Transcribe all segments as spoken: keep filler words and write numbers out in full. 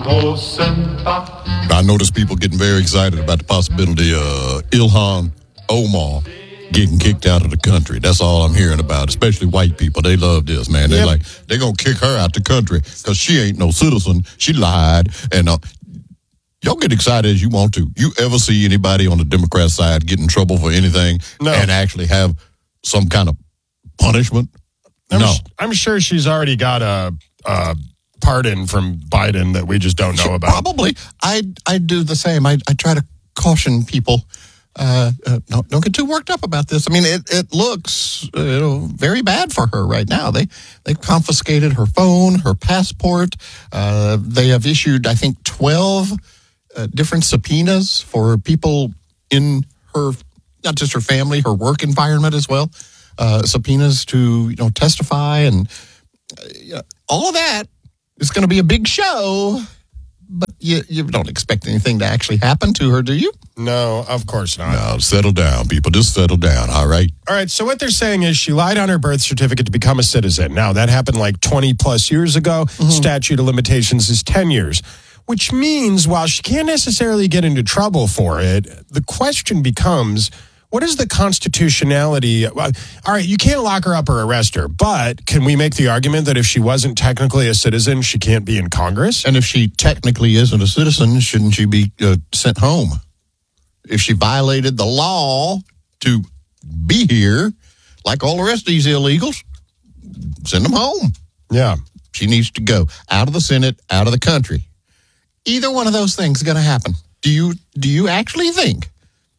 I notice people getting very excited about the possibility of Ilhan Omar getting kicked out of the country. That's all I'm hearing about, especially white people. They love this, man. They're yep. like, they're going to kick her out the country because she ain't no citizen. She lied. And uh, y'all get excited as you want to. You ever see anybody on the Democrat side get in trouble for anything no. and actually have some kind of punishment? I'm no. Sh- I'm sure she's already got a, a pardon from Biden that we just don't know she, about. Probably. I I do the same. I, I try to caution people. Uh, uh, don't, don't get too worked up about this. I mean, it, it looks uh, you know, very bad for her right now. They they confiscated her phone, her passport. Uh, they have issued, I think, twelve uh, different subpoenas for people in her, not just her family, her work environment as well. Uh, subpoenas to you know testify, and uh, you know, all of that is going to be a big show. But you, you don't expect anything to actually happen to her, do you? No, of course not. No, settle down, people. Just settle down, all right? All right, so what they're saying is she lied on her birth certificate to become a citizen. Now, that happened like twenty plus years ago. Mm-hmm. Statute of limitations is ten years, which means while she can't necessarily get into trouble for it, the question becomes, what is the constitutionality? All right, you can't lock her up or arrest her, but can we make the argument that if she wasn't technically a citizen, she can't be in Congress? And if she technically isn't a citizen, shouldn't she be uh, sent home? If she violated the law to be here, like all the rest of these illegals, send them home. Yeah. She needs to go out of the Senate, out of the country. Either one of those things is going to happen. Do you do you actually think?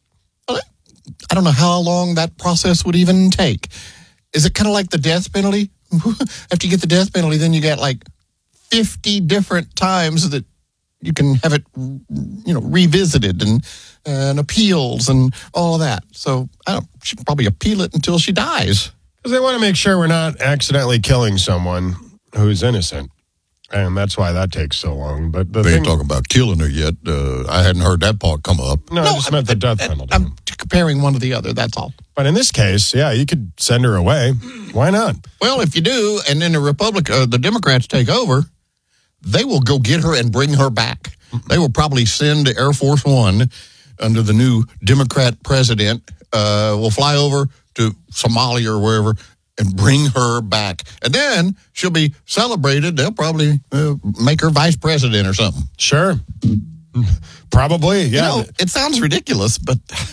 I don't know how long that process would even take. Is it kind of like the death penalty? After you get the death penalty, then you got like fifty different times that you can have it, you know, revisited and, and appeals and all of that. So I don't, she'll probably appeal it until she dies. Because they want to make sure we're not accidentally killing someone who's innocent. And that's why that takes so long. But the they thing, ain't talking about killing her yet. Uh, I hadn't heard that part come up. No, no I just I, meant the death I, penalty. I'm comparing one to the other, that's all. But in this case, yeah, you could send her away. Why not? Well, if you do, and then the Republic, uh, the Democrats take over, they will go get her and bring her back. They will probably send Air Force One under the new Democrat president, uh, will fly over to Somalia or wherever, and bring her back. And then she'll be celebrated. They'll probably uh, make her vice president or something. Sure. Probably, yeah. You know, it sounds ridiculous, but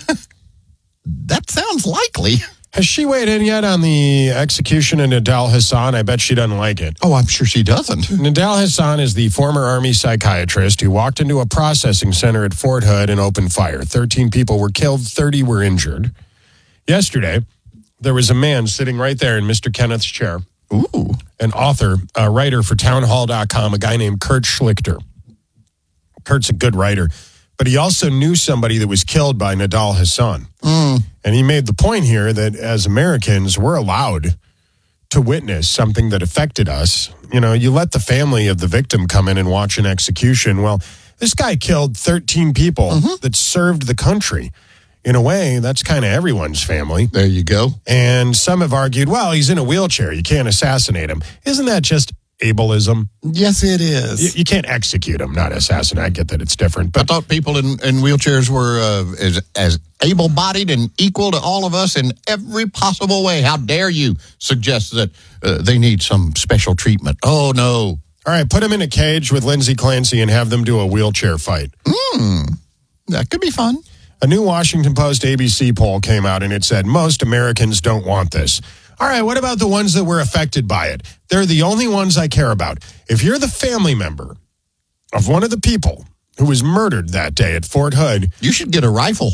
that sounds likely. Has she weighed in yet on the execution of Nidal Hasan? I bet she doesn't like it. Oh, I'm sure she doesn't. Nidal Hasan is the former Army psychiatrist who walked into a processing center at Fort Hood and opened fire. thirteen people were killed, thirty were injured. Yesterday, there was a man sitting right there in Mister Kenneth's chair. Ooh. An author, a writer for town hall dot com, a guy named Kurt Schlichter. Kurt's a good writer, but he also knew somebody that was killed by Nidal Hasan. Mm. And he made the point here that as Americans, we're allowed to witness something that affected us. You know, you let the family of the victim come in and watch an execution. Well, this guy killed thirteen people mm-hmm. that served the country. In a way, that's kind of everyone's family. There you go. And some have argued, well, he's in a wheelchair. You can't assassinate him. Isn't that just ableism? Yes, it is. You, you can't execute him, not assassinate. I get that it's different. But I thought people in, in wheelchairs were uh, as, as able-bodied and equal to all of us in every possible way. How dare you suggest that uh, they need some special treatment? Oh, no. All right, put him in a cage with Lindsay Clancy and have them do a wheelchair fight. Hmm, that could be fun. A new Washington Post A B C poll came out and it said most Americans don't want this. All right, what about the ones that were affected by it? They're the only ones I care about. If you're the family member of one of the people who was murdered that day at Fort Hood, you should get a rifle.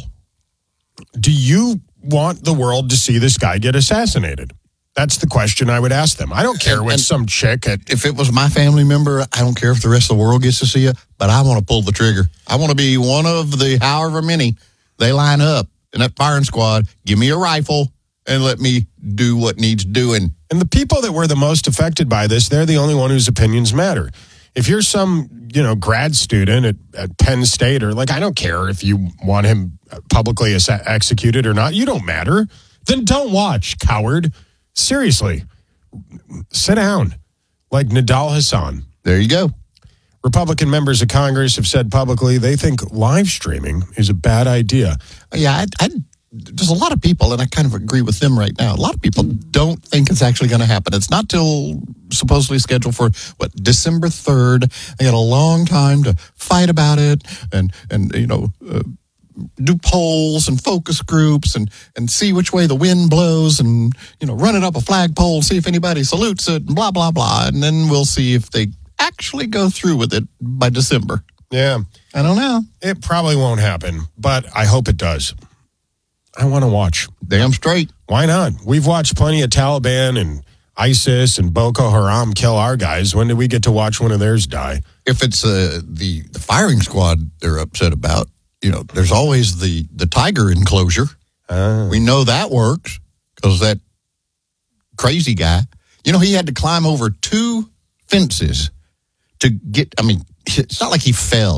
Do you want the world to see this guy get assassinated? That's the question I would ask them. I don't care and, what and some chick at... If it was my family member, I don't care if the rest of the world gets to see it, but I want to pull the trigger. I want to be one of the however many they line up in that firing squad. Give me a rifle and let me do what needs doing. And the people that were the most affected by this, they're the only one whose opinions matter. If you're some, you know, grad student at, at Penn State, or like, I don't care if you want him publicly ex- executed or not, you don't matter. Then don't watch, coward. Seriously, sit down like Nidal Hasan. There you go. Republican members of Congress have said publicly they think live streaming is a bad idea. Yeah, I, I, there's a lot of people, and I kind of agree with them right now. A lot of people don't think it's actually going to happen. It's not till supposedly scheduled for, what, December third. They got a long time to fight about it and, and you know, uh, do polls and focus groups and, and see which way the wind blows and, you know, run it up a flagpole, see if anybody salutes it, and blah, blah, blah. And then we'll see if they actually go through with it by December. Yeah. I don't know. It probably won't happen, but I hope it does. I want to watch. Damn straight. Why not? We've watched plenty of Taliban and ISIS and Boko Haram kill our guys. When did we get to watch one of theirs die? If it's uh, the, the firing squad they're upset about, you know, there's always the, the tiger enclosure. Uh. We know that works because that crazy guy, you know, he had to climb over two fences to get, I mean, it's not like he fell.